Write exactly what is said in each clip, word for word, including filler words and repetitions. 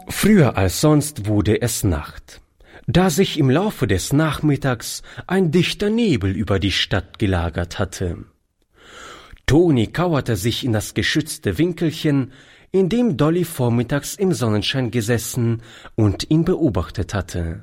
Früher als sonst wurde es Nacht, da sich im Laufe des Nachmittags ein dichter Nebel über die Stadt gelagert hatte. Toni kauerte sich in das geschützte Winkelchen, in dem Dolly vormittags im Sonnenschein gesessen und ihn beobachtet hatte.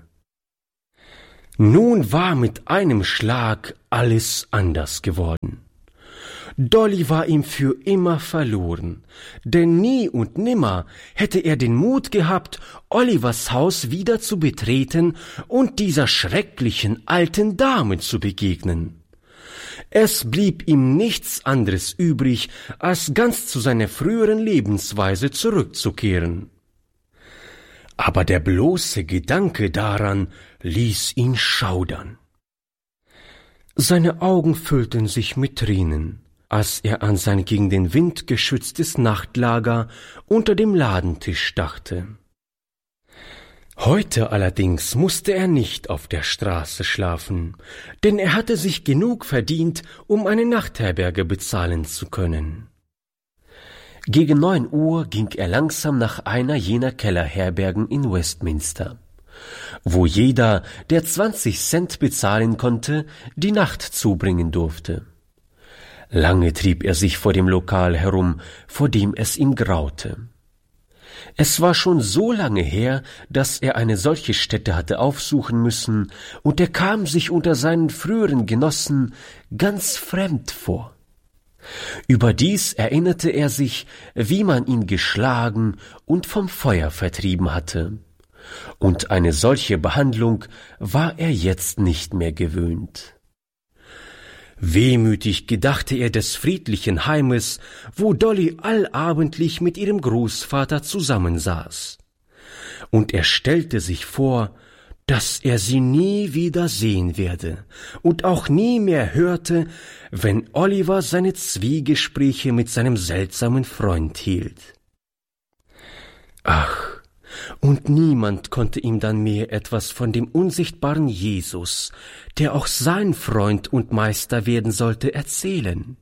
Nun war mit einem Schlag alles anders geworden. Dolly war ihm für immer verloren, denn nie und nimmer hätte er den Mut gehabt, Olivers Haus wieder zu betreten und dieser schrecklichen alten Dame zu begegnen. Es blieb ihm nichts anderes übrig, als ganz zu seiner früheren Lebensweise zurückzukehren. Aber der bloße Gedanke daran ließ ihn schaudern. Seine Augen füllten sich mit Tränen, als er an sein gegen den Wind geschütztes Nachtlager unter dem Ladentisch dachte. Heute allerdings musste er nicht auf der Straße schlafen, denn er hatte sich genug verdient, um eine Nachtherberge bezahlen zu können. Gegen neun Uhr ging er langsam nach einer jener Kellerherbergen in Westminster, wo jeder, der zwanzig Cent bezahlen konnte, die Nacht zubringen durfte. Lange trieb er sich vor dem Lokal herum, vor dem es ihm graute. Es war schon so lange her, dass er eine solche Stätte hatte aufsuchen müssen, und er kam sich unter seinen früheren Genossen ganz fremd vor. Überdies erinnerte er sich, wie man ihn geschlagen und vom Feuer vertrieben hatte, und eine solche Behandlung war er jetzt nicht mehr gewöhnt. Wehmütig gedachte er des friedlichen Heimes, wo Dolly allabendlich mit ihrem Großvater zusammensaß. Und er stellte sich vor, dass er sie nie wieder sehen werde und auch nie mehr hörte, wenn Oliver seine Zwiegespräche mit seinem seltsamen Freund hielt. Ach, und niemand konnte ihm dann mehr etwas von dem unsichtbaren Jesus, der auch sein Freund und Meister werden sollte, erzählen.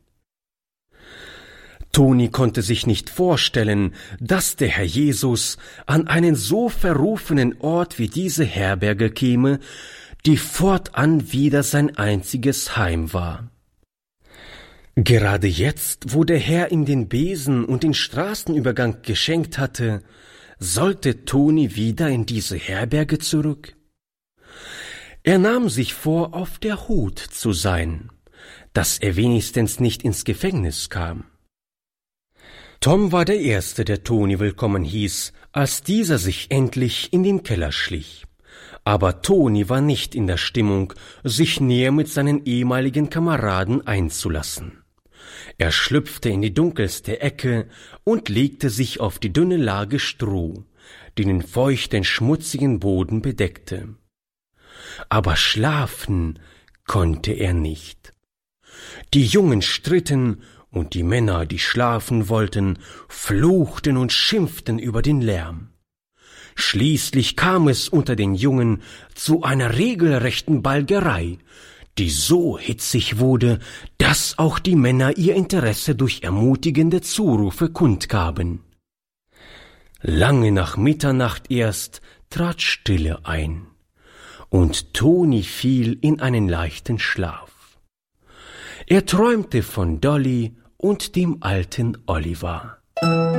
Toni konnte sich nicht vorstellen, dass der Herr Jesus an einen so verrufenen Ort wie diese Herberge käme, die fortan wieder sein einziges Heim war. Gerade jetzt, wo der Herr ihm den Besen und den Straßenübergang geschenkt hatte, sollte Toni wieder in diese Herberge zurück? Er nahm sich vor, auf der Hut zu sein, dass er wenigstens nicht ins Gefängnis kam. Tom war der Erste, der Toni willkommen hieß, als dieser sich endlich in den Keller schlich. Aber Toni war nicht in der Stimmung, sich näher mit seinen ehemaligen Kameraden einzulassen. Er schlüpfte in die dunkelste Ecke und legte sich auf die dünne Lage Stroh, die den feuchten, schmutzigen Boden bedeckte. Aber schlafen konnte er nicht. Die Jungen stritten, und die Männer, die schlafen wollten, fluchten und schimpften über den Lärm. Schließlich kam es unter den Jungen zu einer regelrechten Balgerei, die so hitzig wurde, dass auch die Männer ihr Interesse durch ermutigende Zurufe kundgaben. Lange nach Mitternacht erst trat Stille ein, und Toni fiel in einen leichten Schlaf. Er träumte von Dolly und dem alten Oliver.